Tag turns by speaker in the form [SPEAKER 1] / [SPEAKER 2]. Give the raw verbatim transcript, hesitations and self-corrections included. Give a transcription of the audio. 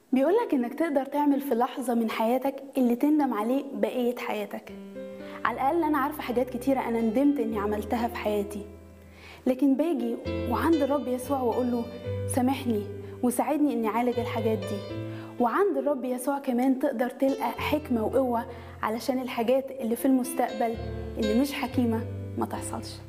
[SPEAKER 1] بيقولك إنك تقدر تعمل في لحظة من حياتك اللي تندم عليه بقية حياتك. على الأقل أنا عارفة حاجات كتيرة أنا ندمت إني عملتها في حياتي، لكن باجي وعند الرب يسوع وأقوله سامحني وساعدني إني أعالج الحاجات دي. وعند الرب يسوع كمان تقدر تلقى حكمة وقوة علشان الحاجات اللي في المستقبل اللي مش حكيمة ما تحصلش.